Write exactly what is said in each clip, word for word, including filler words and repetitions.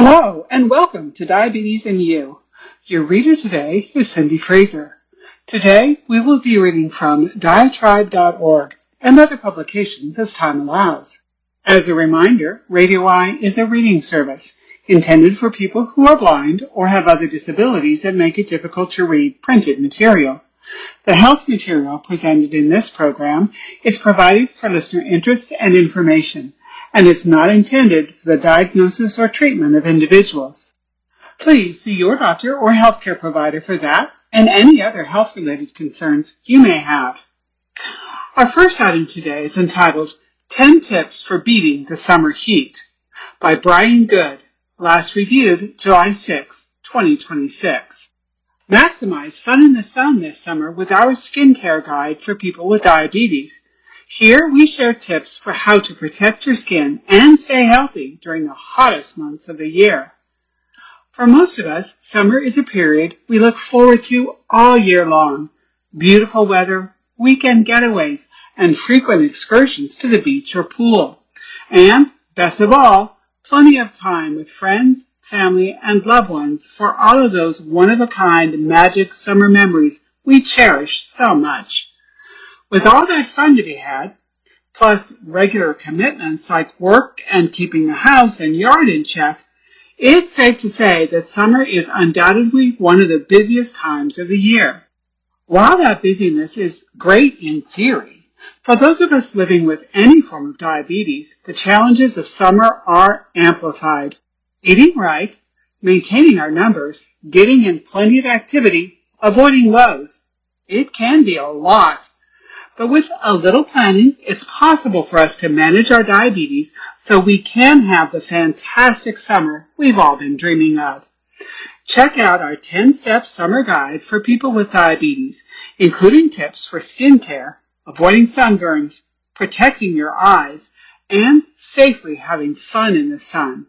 Hello, and welcome to Diabetes and You. Your reader today is Cindy Fraser. Today, we will be reading from diatribe dot org and other publications as time allows. As a reminder, Radio Eye is a reading service intended for people who are blind or have other disabilities that make it difficult to read printed material. The health material presented in this program is provided for listener interest and information, and is not intended for the diagnosis or treatment of individuals. Please see your doctor or healthcare provider for that and any other health-related concerns you may have. Our first item today is entitled ten Tips for Beating the Summer Heat by Brian Good, last reviewed July sixth, twenty twenty-six. Maximize fun in the sun this summer with our skincare guide for people with diabetes. Here we share tips for how to protect your skin and stay healthy during the hottest months of the year. For most of us, summer is a period we look forward to all year long. Beautiful weather, weekend getaways, and frequent excursions to the beach or pool. And, best of all, plenty of time with friends, family, and loved ones for all of those one-of-a-kind magic summer memories we cherish so much. With all that fun to be had, plus regular commitments like work and keeping the house and yard in check, it's safe to say that summer is undoubtedly one of the busiest times of the year. While that busyness is great in theory, for those of us living with any form of diabetes, the challenges of summer are amplified. Eating right, maintaining our numbers, getting in plenty of activity, avoiding lows. It can be a lot. But with a little planning, it's possible for us to manage our diabetes so we can have the fantastic summer we've all been dreaming of. Check out our ten-step summer guide for people with diabetes, including tips for skincare, avoiding sunburns, protecting your eyes, and safely having fun in the sun.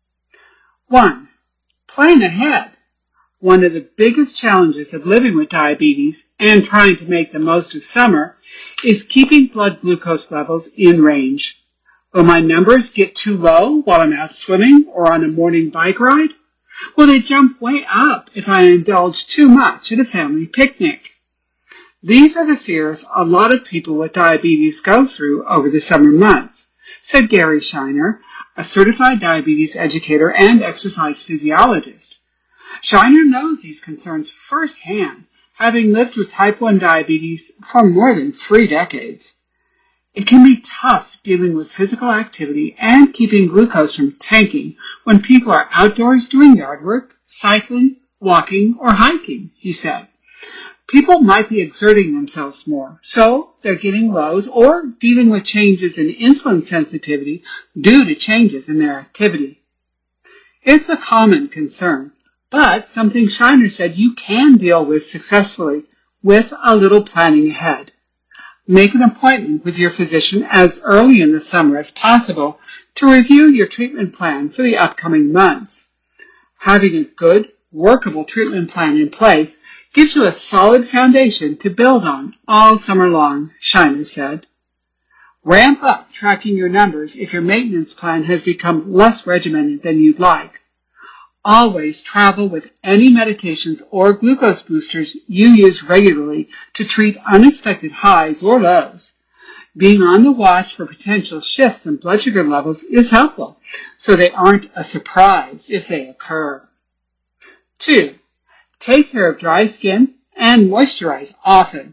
One. Plan ahead. One of the biggest challenges of living with diabetes and trying to make the most of summer is keeping blood glucose levels in range. Will my numbers get too low while I'm out swimming or on a morning bike ride? Will they jump way up if I indulge too much at a family picnic? These are the fears a lot of people with diabetes go through over the summer months, said Gary Shiner, a certified diabetes educator and exercise physiologist. Shiner knows these concerns firsthand, having lived with type one diabetes for more than three decades. It can be tough dealing with physical activity and keeping glucose from tanking when people are outdoors doing yard work, cycling, walking, or hiking, he said. People might be exerting themselves more, so they're getting lows or dealing with changes in insulin sensitivity due to changes in their activity. It's a common concern, but something Shiner said you can deal with successfully with a little planning ahead. Make an appointment with your physician as early in the summer as possible to review your treatment plan for the upcoming months. Having a good, workable treatment plan in place gives you a solid foundation to build on all summer long, Shiner said. Ramp up tracking your numbers if your maintenance plan has become less regimented than you'd like. Always travel with any medications or glucose boosters you use regularly to treat unexpected highs or lows. Being on the watch for potential shifts in blood sugar levels is helpful, so they aren't a surprise if they occur. Two. Take care of dry skin and moisturize often.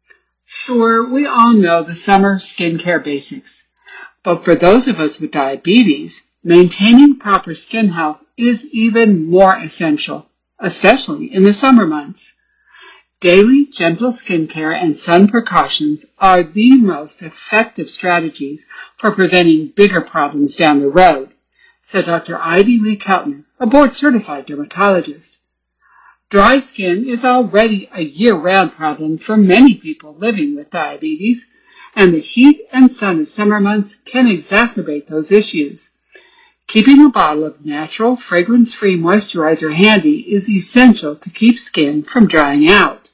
Sure, we all know the summer skincare basics, but for those of us with diabetes, maintaining proper skin health is even more essential, especially in the summer months. Daily gentle skincare and sun precautions are the most effective strategies for preventing bigger problems down the road, said Doctor Ivy Lee Keltner, a board-certified dermatologist. Dry skin is already a year-round problem for many people living with diabetes, and the heat and sun of summer months can exacerbate those issues. Keeping a bottle of natural, fragrance-free moisturizer handy is essential to keep skin from drying out.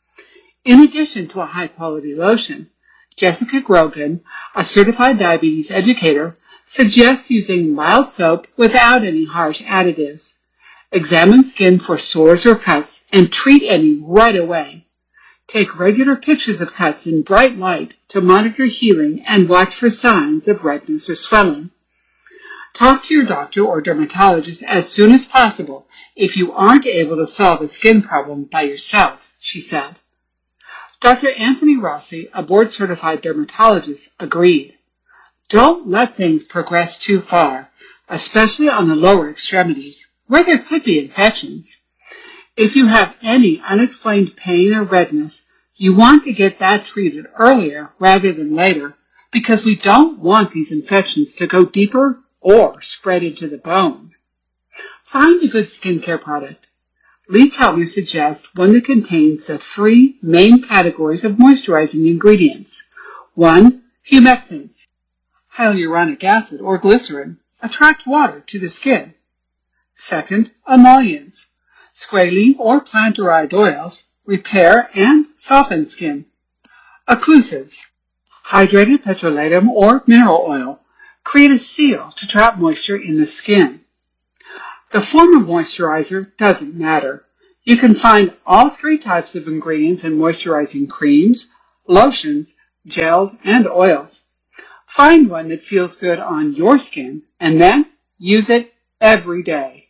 In addition to a high-quality lotion, Jessica Grogan, a certified diabetes educator, suggests using mild soap without any harsh additives. Examine skin for sores or cuts and treat any right away. Take regular pictures of cuts in bright light to monitor healing and watch for signs of redness or swelling. Talk to your doctor or dermatologist as soon as possible if you aren't able to solve a skin problem by yourself, she said. Doctor Anthony Rossi, a board-certified dermatologist, agreed. Don't let things progress too far, especially on the lower extremities, where there could be infections. If you have any unexplained pain or redness, you want to get that treated earlier rather than later, because we don't want these infections to go deeper or spread into the bone. Find a good skincare product. Lee Keltner suggests one that contains the three main categories of moisturizing ingredients. One, humectants. Hyaluronic acid or glycerin attract water to the skin. Second, emollients. Squalene or plant-derived oils repair and soften skin. Occlusives. Hydrated petrolatum or mineral oil create a seal to trap moisture in the skin. The form of moisturizer doesn't matter. You can find all three types of ingredients in moisturizing creams, lotions, gels, and oils. Find one that feels good on your skin and then use it every day.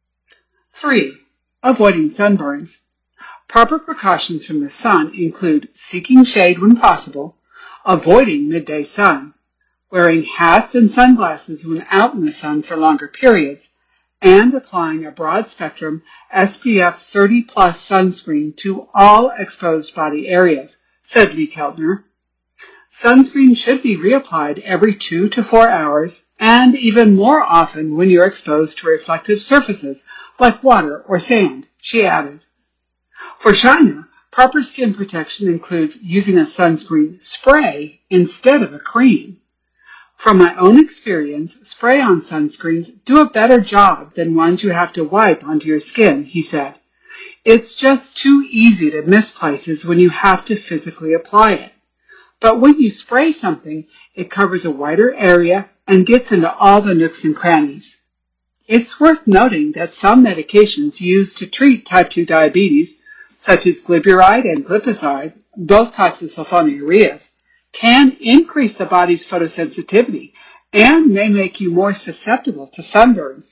Three, avoiding sunburns. Proper precautions from the sun include seeking shade when possible, avoiding midday sun, wearing hats and sunglasses when out in the sun for longer periods, and applying a broad-spectrum S P F thirty plus sunscreen to all exposed body areas, said Lee Keltner. Sunscreen should be reapplied every two to four hours and even more often when you're exposed to reflective surfaces like water or sand, she added. For China, proper skin protection includes using a sunscreen spray instead of a cream. From my own experience, spray-on sunscreens do a better job than ones you have to wipe onto your skin, he said. It's just too easy to miss places when you have to physically apply it. But when you spray something, it covers a wider area and gets into all the nooks and crannies. It's worth noting that some medications used to treat type two diabetes, such as glyburide and glipizide, both types of sulfonylureas, can increase the body's photosensitivity and may make you more susceptible to sunburns.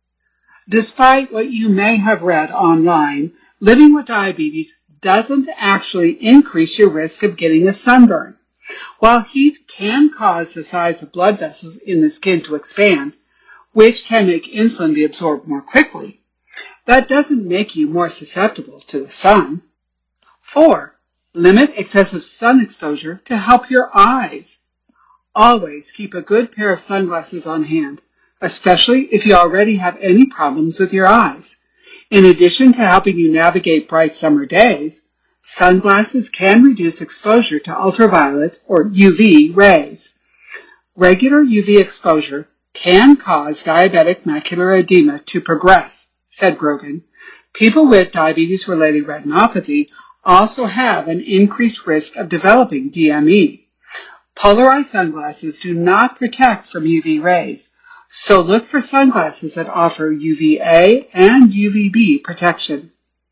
Despite what you may have read online, living with diabetes doesn't actually increase your risk of getting a sunburn. While heat can cause the size of blood vessels in the skin to expand, which can make insulin be absorbed more quickly, that doesn't make you more susceptible to the sun. Four, limit excessive sun exposure to help your eyes. Always keep a good pair of sunglasses on hand, especially if you already have any problems with your eyes. In addition to helping you navigate bright summer days, sunglasses can reduce exposure to ultraviolet or U V rays. Regular U V exposure can cause diabetic macular edema to progress, said Grogan. People with diabetes-related retinopathy also have an increased risk of developing D M E. Polarized sunglasses do not protect from U V rays, so look for sunglasses that offer U V A and U V B protection.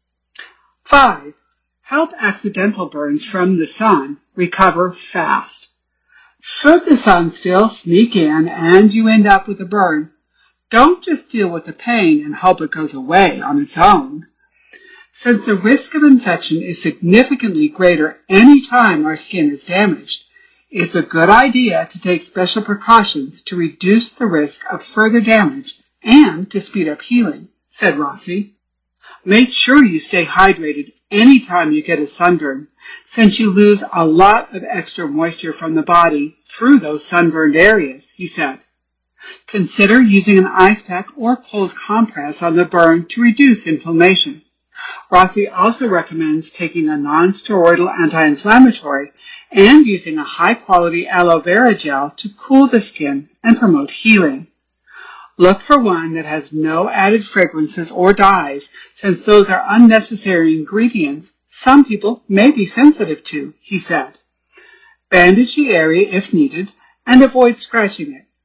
Five, help accidental burns from the sun recover fast. Should the sun still sneak in and you end up with a burn, don't just deal with the pain and hope it goes away on its own. Since the risk of infection is significantly greater any time our skin is damaged, it's a good idea to take special precautions to reduce the risk of further damage and to speed up healing, said Rossi. Make sure you stay hydrated anytime you get a sunburn, since you lose a lot of extra moisture from the body through those sunburned areas, he said. Consider using an ice pack or cold compress on the burn to reduce inflammation. Rossi also recommends taking a non-steroidal anti-inflammatory and using a high-quality aloe vera gel to cool the skin and promote healing. Look for one that has no added fragrances or dyes, since those are unnecessary ingredients some people may be sensitive to, he said. Bandage the area if needed and avoid scratching it.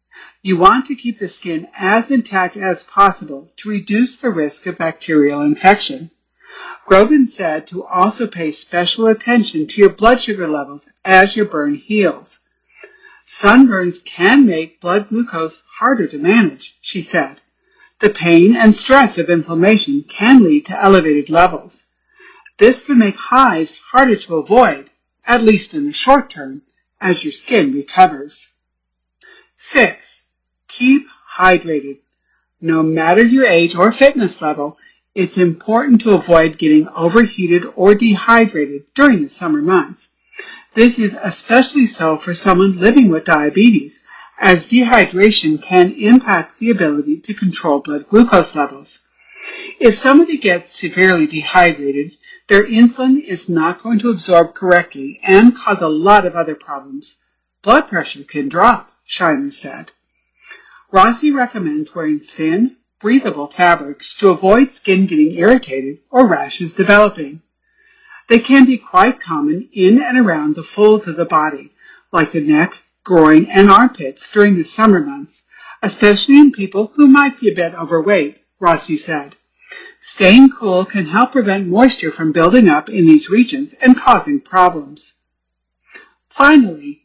You want to keep the skin as intact as possible to reduce the risk of bacterial infection. Groban said to also pay special attention to your blood sugar levels as your burn heals. Sunburns can make blood glucose harder to manage, she said. The pain and stress of inflammation can lead to elevated levels. This can make highs harder to avoid, at least in the short term, as your skin recovers. Six, keep hydrated. No matter your age or fitness level, it's important to avoid getting overheated or dehydrated during the summer months. This is especially so for someone living with diabetes, as dehydration can impact the ability to control blood glucose levels. If somebody gets severely dehydrated, their insulin is not going to absorb correctly and cause a lot of other problems. Blood pressure can drop, Shiner said. Rossi recommends wearing thin, breathable fabrics to avoid skin getting irritated or rashes developing. They can be quite common in and around the folds of the body, like the neck, groin, and armpits during the summer months, especially in people who might be a bit overweight, Rossi said. Staying cool can help prevent moisture from building up in these regions and causing problems. Finally,